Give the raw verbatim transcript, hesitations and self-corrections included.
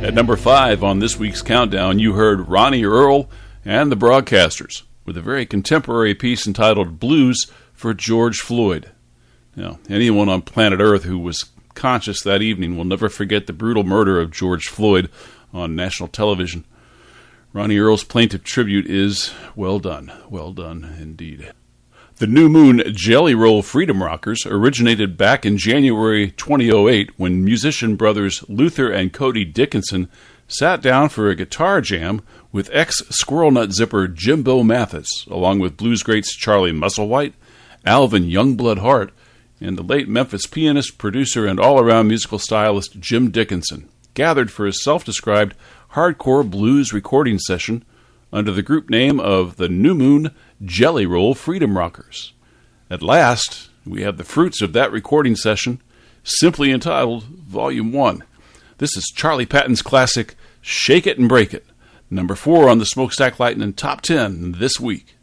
At number five on this week's countdown, you heard Ronnie Earl and the Broadcasters with a very contemporary piece entitled Blues for George Floyd. Now, anyone on planet Earth who was conscious that evening will never forget the brutal murder of George Floyd on national television. Ronnie Earl's plaintive tribute is well done, well done indeed. The New Moon Jelly Roll Freedom Rockers originated back in January twenty oh eight when musician brothers Luther and Cody Dickinson sat down for a guitar jam with ex-Squirrel Nut Zipper Jimbo Mathis, along with blues greats Charlie Musselwhite, Alvin Youngblood Hart, and the late Memphis pianist, producer, and all-around musical stylist Jim Dickinson, gathered for a self-described hardcore blues recording session under the group name of the New Moon Jelly Roll Freedom Rockers. At last, we have the fruits of that recording session, simply entitled Volume one. This is Charlie Patton's classic, Shake It and Break It, number four on the Smokestack Lightning Top ten this week.